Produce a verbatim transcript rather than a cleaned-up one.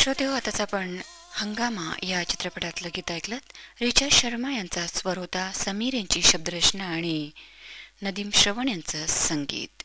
श्रोते हो, आताच आपण हंगामा या चित्रपटातलं गीत ऐकलं. रिचा शर्मा यांचा स्वर होता, समीर यांची शब्दरचना आणि नदीम श्रवण यांचं संगीत.